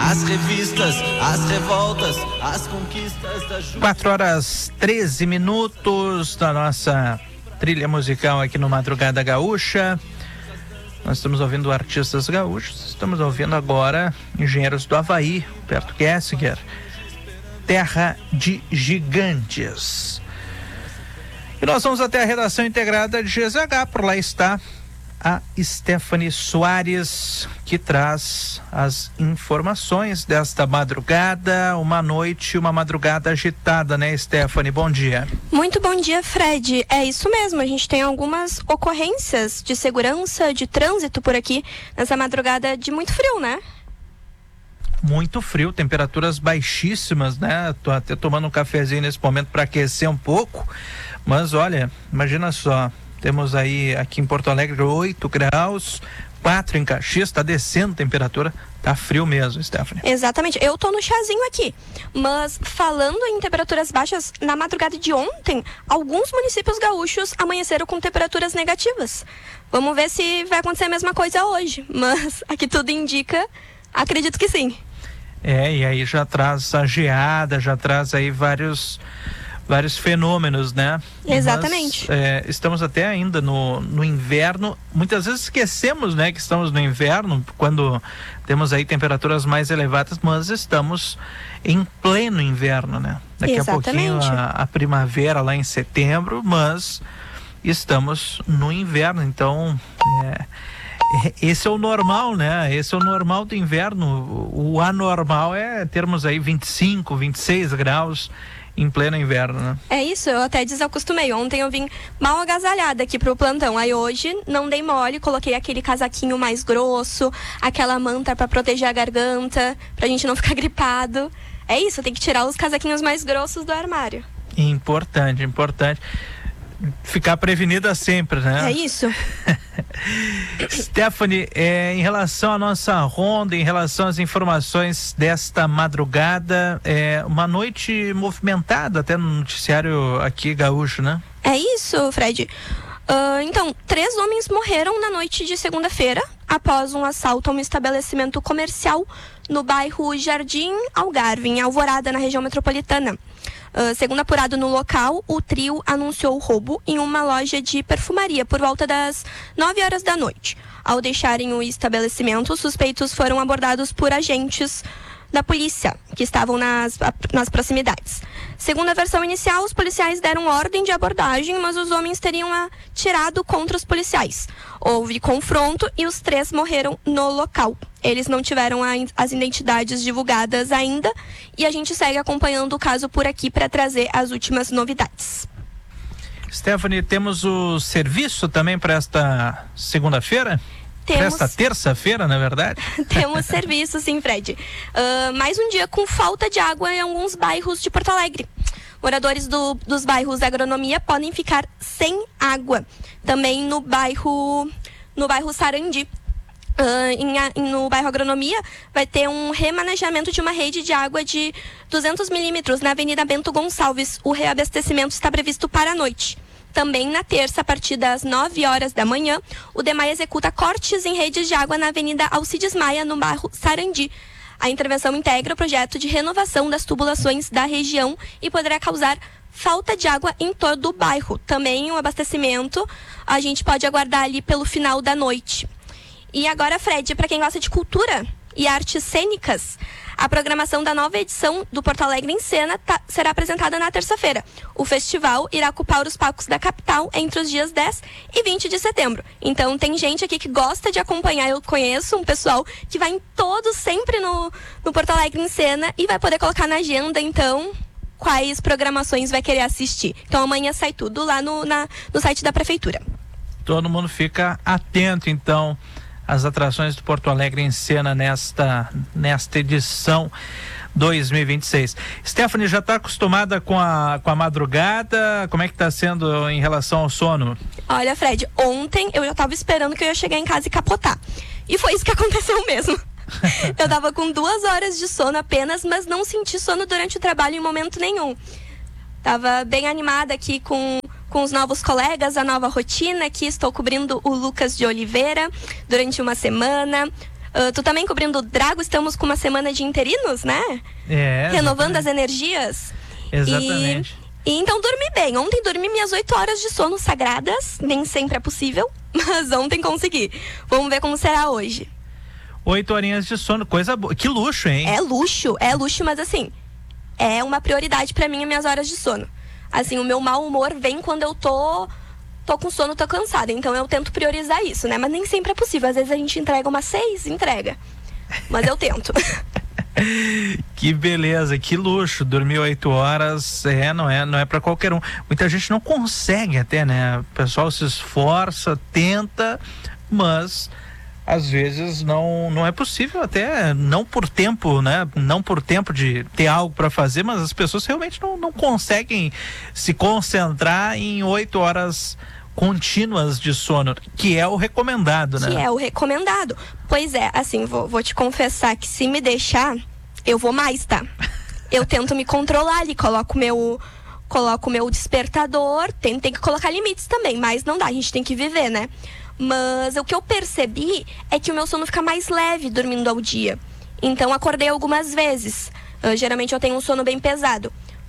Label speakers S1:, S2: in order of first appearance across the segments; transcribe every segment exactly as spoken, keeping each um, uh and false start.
S1: as revistas, as revoltas, as conquistas da juventude.
S2: quatro horas treze minutos da nossa trilha musical aqui no Madrugada Gaúcha. Nós estamos ouvindo artistas gaúchos, estamos ouvindo agora Engenheiros do Havaí, Perto Gessinger, Terra de Gigantes. E nós vamos até a redação integrada de G Z H, por lá está a Stephanie Soares, que traz as informações desta madrugada, uma noite, uma madrugada agitada, né, Stephanie? Bom dia.
S3: Muito bom dia, Fred. É isso mesmo, a gente tem algumas ocorrências de segurança, de trânsito por aqui, nessa madrugada de muito frio, né?
S2: Muito frio, temperaturas baixíssimas, né? Tô até tomando um cafezinho nesse momento para aquecer um pouco, mas olha, imagina só, temos aí aqui em Porto Alegre oito graus, quatro em Caxias, tá descendo a temperatura, tá frio mesmo, Stephanie.
S3: Exatamente, eu tô no chazinho aqui, mas falando em temperaturas baixas, na madrugada de ontem, alguns municípios gaúchos amanheceram com temperaturas negativas. Vamos ver se vai acontecer a mesma coisa hoje, mas aqui tudo indica, acredito que sim.
S2: É, e aí já traz a geada, já traz aí vários... vários fenômenos, né?
S3: Exatamente.
S2: Mas, é, estamos até ainda no, no inverno. Muitas vezes esquecemos, né, que estamos no inverno quando temos aí temperaturas mais elevadas, mas estamos em pleno inverno, né? Daqui
S3: Exatamente.
S2: a pouquinho a, a primavera lá em setembro, mas estamos no inverno, então é, esse é o normal, né? Esse é o normal do inverno. O anormal é termos aí vinte e cinco, vinte e seis graus em pleno inverno, né?
S3: É isso, eu até desacostumei. Ontem eu vim mal agasalhada aqui pro plantão. Aí hoje não dei mole, coloquei aquele casaquinho mais grosso, aquela manta pra proteger a garganta, pra gente não ficar gripado. É isso, tem que tirar os casaquinhos mais grossos do armário.
S2: Importante, importante. Ficar prevenida sempre, né?
S3: É isso.
S2: Stephanie, é, em relação à nossa ronda, em relação às informações desta madrugada, é uma noite movimentada até no noticiário aqui gaúcho, né?
S3: É isso, Fred. Uh, então, três homens morreram na noite de segunda-feira após um assalto a um estabelecimento comercial no bairro Jardim Algarve, em Alvorada, na região metropolitana. Uh, segundo apurado no local, o trio anunciou o roubo em uma loja de perfumaria por volta das nove horas da noite. Ao deixarem o estabelecimento, os suspeitos foram abordados por agentes da polícia, que estavam nas, nas proximidades. Segundo a versão inicial, os policiais deram ordem de abordagem, mas os homens teriam atirado contra os policiais. Houve confronto e os três morreram no local. Eles não tiveram a, as identidades divulgadas ainda e a gente segue acompanhando o caso por aqui para trazer as últimas novidades.
S2: Stephanie, temos o serviço também para esta segunda-feira?
S3: Temos...
S2: Esta terça-feira, na verdade?
S3: Temos serviço, sim, Fred. Uh, mais um dia com falta de água em alguns bairros de Porto Alegre. Moradores do, dos bairros Agronomia podem ficar sem água. Também no bairro, no bairro Sarandi. Uh, em, em, no bairro Agronomia vai ter um remanejamento de uma rede de água de duzentos milímetros na Avenida Bento Gonçalves. O reabastecimento está previsto para a noite. Também na terça, a partir das nove horas da manhã, o DEMAI executa cortes em redes de água na Avenida Alcides Maia, no bairro Sarandi. A intervenção integra o projeto de renovação das tubulações da região e poderá causar falta de água em todo o bairro. Também o abastecimento a gente pode aguardar ali pelo final da noite. E agora, Fred, para quem gosta de cultura e artes cênicas, a programação da nova edição do Porto Alegre em Cena tá, será apresentada na terça-feira. O festival irá ocupar os palcos da capital entre os dias dez e vinte de setembro. Então tem gente aqui que gosta de acompanhar, eu conheço um pessoal que vai em todos sempre no, no Porto Alegre em Cena e vai poder colocar na agenda, então, quais programações vai querer assistir. Então amanhã sai tudo lá no, na, no site da Prefeitura.
S2: Todo mundo fica atento, então, as atrações do Porto Alegre em Cena nesta, nesta edição dois mil e vinte e seis. Stephanie, já está acostumada com a, com a madrugada? Como é que está sendo em relação ao sono?
S3: Olha, Fred, ontem eu já estava esperando que eu ia chegar em casa e capotar. E foi isso que aconteceu mesmo. Eu tava com duas horas de sono apenas, mas não senti sono durante o trabalho em momento nenhum. Tava bem animada aqui com, com os novos colegas, a nova rotina aqui. Estou cobrindo o Lucas de Oliveira durante uma semana. Uh, tu também cobrindo o Drago, estamos com uma semana de interinos, né?
S2: É.
S3: Renovando
S2: exatamente.
S3: as energias.
S2: Exatamente.
S3: E, e então dormi bem. Ontem dormi minhas oito horas de sono sagradas. Nem sempre é possível, mas ontem consegui. Vamos ver como será hoje.
S2: Oito horinhas de sono, coisa boa. Que luxo, hein?
S3: É luxo, é luxo, mas assim, é uma prioridade pra mim as minhas horas de sono. Assim, o meu mau humor vem quando eu tô, tô com sono, tô cansada. Então eu tento priorizar isso, né? Mas nem sempre é possível. Às vezes a gente entrega umas seis, entrega. Mas eu tento.
S2: Que beleza, que luxo, dormir oito horas, é, não é, não é para qualquer um. Muita gente não consegue até, né? O pessoal se esforça, tenta, mas às vezes não, não é possível, até não por tempo, né? Não por tempo de ter algo para fazer, mas as pessoas realmente não, não conseguem se concentrar em oito horas contínuas de sono, que é o recomendado, né?
S3: Que é o recomendado. Pois é, assim, vou, vou te confessar que se me deixar, eu vou mais, tá? Eu tento me controlar ali, coloco meu, coloco meu despertador, tem, tem que colocar limites também, mas não dá, a gente tem que viver, né? Mas o que eu percebi é que o meu sono fica mais leve dormindo ao dia. Então acordei algumas vezes. Uh, geralmente eu tenho um sono bem pesado.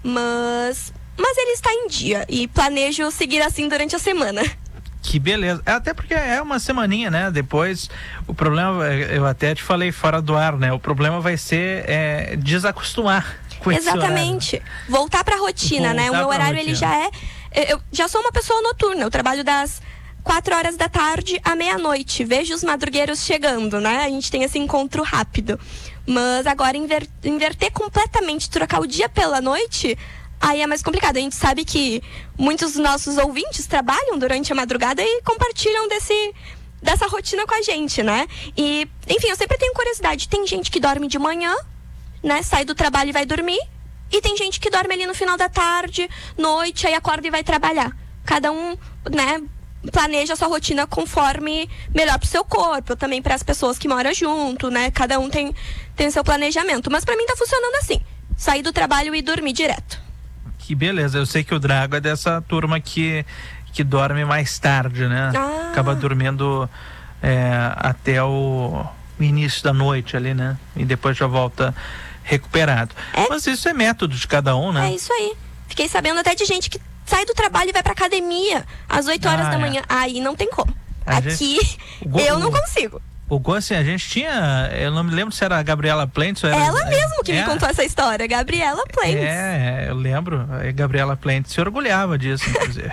S3: Mas, mas ele está em dia e planejo seguir assim durante a semana.
S2: Que beleza. Até porque é uma semaninha, né? Depois, o problema, eu até te falei fora do ar, né? O problema vai ser é, desacostumar com esse horário.
S3: Exatamente. Voltar pra rotina,
S2: Voltar
S3: né? O meu
S2: pra
S3: horário,
S2: rotina.
S3: ele já é... Eu, eu já sou uma pessoa noturna. Eu trabalho das quatro horas da tarde à meia-noite. Vejo os madrugueiros chegando, né? A gente tem esse encontro rápido. Mas agora, inver, inverter completamente, trocar o dia pela noite... Aí é mais complicado. A gente sabe que muitos dos nossos ouvintes trabalham durante a madrugada e compartilham desse, dessa rotina com a gente, né? E, enfim, eu sempre tenho curiosidade. Tem gente que dorme de manhã, né? Sai do trabalho e vai dormir. E tem gente que dorme ali no final da tarde, noite, aí acorda e vai trabalhar. Cada um, né, planeja a sua rotina conforme melhor pro seu corpo, também para as pessoas que moram junto, né? Cada um tem, tem o seu planejamento. Mas para mim tá funcionando assim. Sair do trabalho e dormir direto.
S2: Que beleza, eu sei que o Drago é dessa turma que, que dorme mais tarde, né?
S3: Ah.
S2: Acaba dormindo é, até o início da noite ali, né? E depois já volta recuperado.
S3: É.
S2: Mas isso é método de cada um, né?
S3: É isso aí. Fiquei sabendo até de gente que sai do trabalho e vai pra academia às oito horas
S2: Ah,
S3: da
S2: é.
S3: manhã. Aí não tem como.
S2: A
S3: Aqui
S2: gente- o-
S3: eu não
S2: o-
S3: consigo.
S2: O Gol, assim, a gente tinha, eu não me lembro se era a Gabriela Plentes ou era...
S3: Ela mesmo que
S2: é,
S3: me contou essa história, Gabriela Plentes.
S2: É, eu lembro, a Gabriela Plentes se orgulhava disso, inclusive.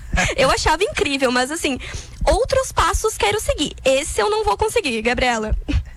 S3: Eu achava incrível, mas assim, outros passos quero seguir. Esse eu não vou conseguir, Gabriela.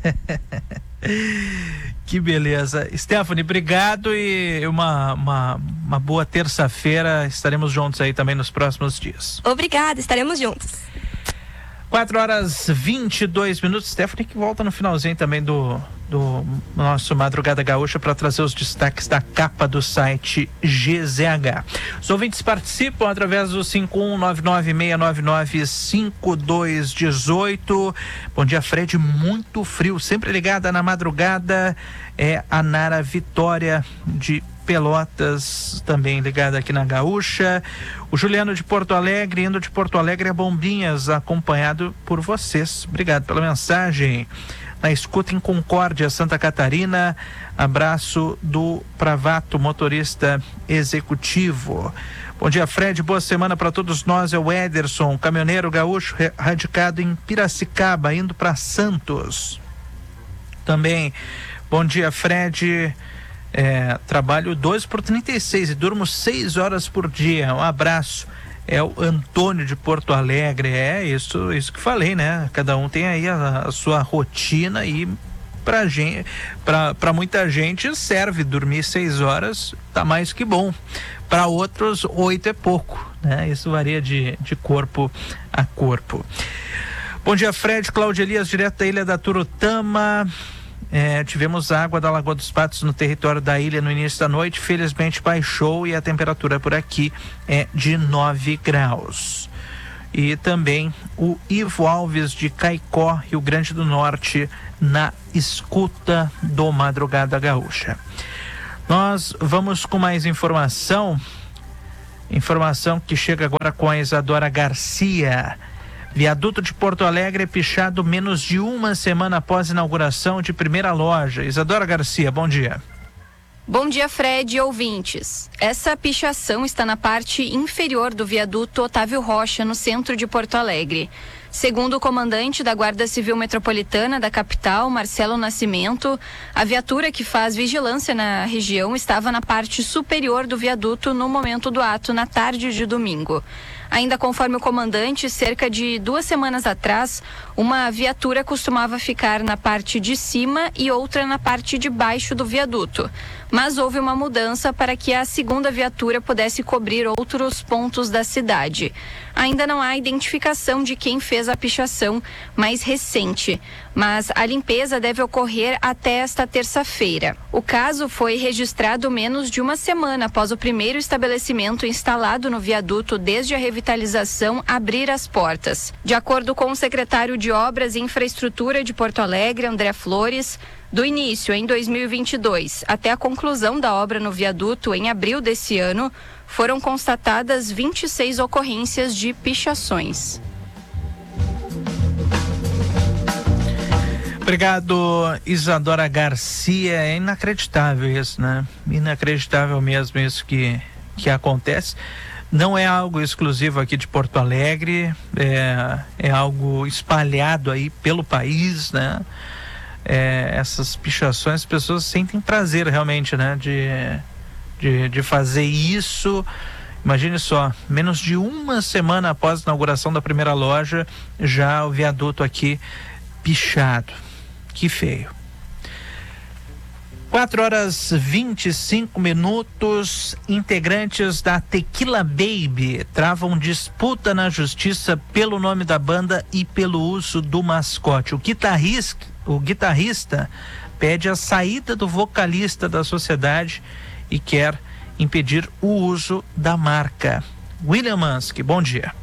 S2: Que beleza. Stephanie, obrigado e uma, uma, uma boa terça-feira. Estaremos juntos aí também nos próximos dias.
S3: Obrigada, estaremos juntos.
S2: quatro horas e vinte e dois minutos. Stephanie que volta no finalzinho também do, do nosso Madrugada Gaúcha para trazer os destaques da capa do site G Z H. Os ouvintes participam através do cinco um nove nove seis nove nove cinco dois um oito. Bom dia, Fred. Muito frio, sempre ligada na madrugada. É a Nara Vitória de Pelotas, também ligada aqui na Gaúcha. O Juliano de Porto Alegre, indo de Porto Alegre a Bombinhas, acompanhado por vocês. Obrigado pela mensagem. Na escuta em Concórdia, Santa Catarina. Abraço do Pravato, motorista executivo. Bom dia, Fred. Boa semana para todos nós. É o Ederson, caminhoneiro gaúcho radicado em Piracicaba, indo para Santos. Também, bom dia, Fred. É, trabalho doze por trinta e seis e durmo seis horas por dia. Um abraço. É o Antônio de Porto Alegre. É isso, isso que falei, né? Cada um tem aí a, a sua rotina e pra gente, pra, pra muita gente serve dormir seis horas, tá mais que bom. Para outros, oito é pouco, né? Isso varia de, de corpo a corpo. Bom dia, Fred. Cláudia Elias, direto da Ilha da Turutama. É, tivemos água da Lagoa dos Patos no território da ilha no início da noite, felizmente baixou e a temperatura por aqui é de nove graus. E também o Ivo Alves de Caicó, Rio Grande do Norte, na escuta do Madrugada Gaúcha. Nós vamos com mais informação, informação que chega agora com a Isadora Garcia. Viaduto de Porto Alegre é pichado menos de uma semana após a inauguração de primeira loja. Isadora Garcia, bom dia.
S4: Bom dia, Fred e ouvintes. Essa pichação está na parte inferior do viaduto Otávio Rocha, no centro de Porto Alegre. Segundo o comandante da Guarda Civil Metropolitana da capital, Marcelo Nascimento, a viatura que faz vigilância na região estava na parte superior do viaduto no momento do ato, na tarde de domingo. Ainda conforme o comandante, cerca de duas semanas atrás, uma viatura costumava ficar na parte de cima e outra na parte de baixo do viaduto. Mas houve uma mudança para que a segunda viatura pudesse cobrir outros pontos da cidade. Ainda não há identificação de quem fez a pichação mais recente, mas a limpeza deve ocorrer até esta terça-feira. O caso foi registrado menos de uma semana após o primeiro estabelecimento instalado no viaduto desde a revitalização abrir as portas. De acordo com o secretário de Obras e Infraestrutura de Porto Alegre, André Flores, do início, em dois mil e vinte e dois, até a conclusão da obra no viaduto em abril desse ano, foram constatadas vinte e seis ocorrências de pichações.
S2: Obrigado, Isadora Garcia. É inacreditável isso, né? Inacreditável mesmo isso que, que acontece. Não é algo exclusivo aqui de Porto Alegre, é, é algo espalhado aí pelo país, né? É, essas pichações, as pessoas sentem prazer realmente, né? De, de, de fazer isso. Imagine só, menos de uma semana após a inauguração da primeira loja, já o viaduto aqui pichado. Que feio. quatro horas e vinte e cinco minutos. Integrantes da Tequila Baby travam disputa na justiça pelo nome da banda e pelo uso do mascote. O guitarrista, o guitarrista pede a saída do vocalista da sociedade e quer impedir o uso da marca. William Mansky, bom dia.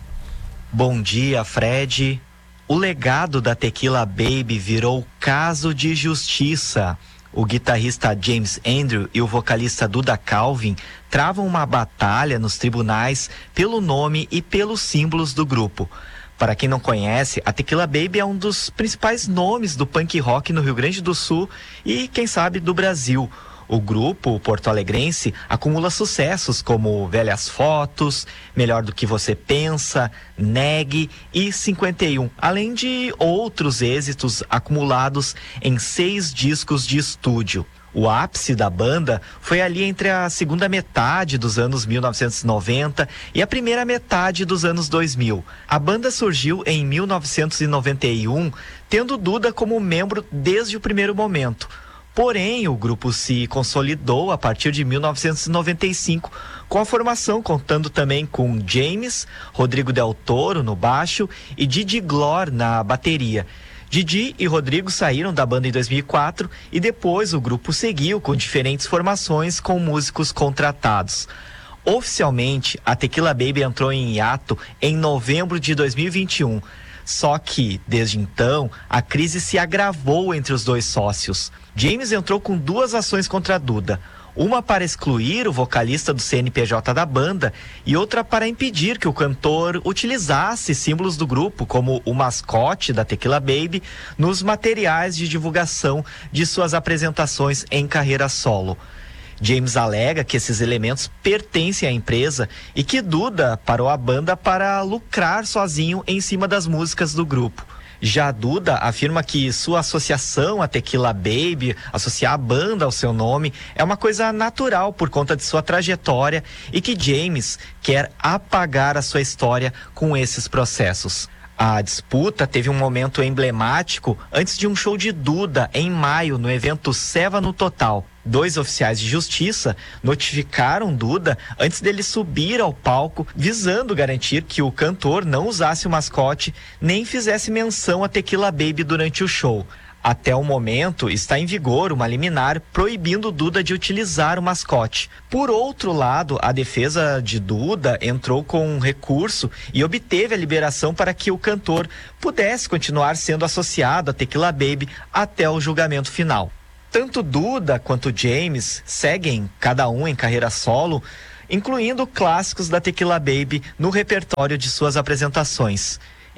S5: Bom dia, Fred. O legado da Tequila Baby virou caso de justiça. O guitarrista James Andrew e o vocalista Duda Calvin travam uma batalha nos tribunais pelo nome e pelos símbolos do grupo. Para quem não conhece, a Tequila Baby é um dos principais nomes do punk rock no Rio Grande do Sul e, quem sabe, do Brasil. O grupo porto-alegrense acumula sucessos como Velhas Fotos, Melhor do que Você Pensa, Negue e cinquenta e um, além de outros êxitos acumulados em seis discos de estúdio. O ápice da banda foi ali entre a segunda metade dos anos mil novecentos e noventa e a primeira metade dos anos dois mil. A banda surgiu em mil novecentos e noventa e um, tendo Duda como membro desde o primeiro momento. Porém, o grupo se consolidou a partir de mil novecentos e noventa e cinco, com a formação contando também com James, Rodrigo Del Toro no baixo e Didi Glor na bateria. Didi e Rodrigo saíram da banda em dois mil e quatro e depois o grupo seguiu com diferentes formações com músicos contratados. Oficialmente, a Tequila Baby entrou em hiato em novembro de dois mil e vinte e um. Só que, desde então, a crise se agravou entre os dois sócios. James entrou com duas ações contra a Duda. Uma para excluir o vocalista do C N P J da banda e outra para impedir que o cantor utilizasse símbolos do grupo, como o mascote da Tequila Baby, nos materiais de divulgação de suas apresentações em carreira solo. James alega que esses elementos pertencem à empresa e que Duda parou a banda para lucrar sozinho em cima das músicas do grupo. Já Duda afirma que sua associação à Tequila Baby, associar a banda ao seu nome, é uma coisa natural por conta de sua trajetória e que James quer apagar a sua história com esses processos. A disputa teve um momento emblemático antes de um show de Duda em maio no evento Seva no Total. Dois oficiais de justiça notificaram Duda antes dele subir ao palco, visando garantir que o cantor não usasse o mascote nem fizesse menção a Tequila Baby durante o show. Até o momento, está em vigor uma liminar proibindo Duda de utilizar o mascote. Por outro lado, a defesa de Duda entrou com um recurso e obteve a liberação para que o cantor pudesse continuar sendo associado a Tequila Baby até o julgamento final. Tanto Duda quanto James seguem, cada um em carreira solo, incluindo clássicos da Tequila Baby no repertório de suas apresentações.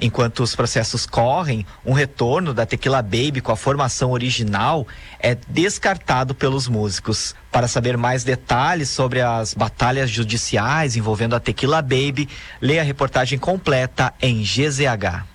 S5: Enquanto os processos correm, um retorno da Tequila Baby com a formação original é descartado pelos músicos. Para saber mais detalhes sobre as batalhas judiciais envolvendo a Tequila Baby, leia a reportagem completa em G Z H.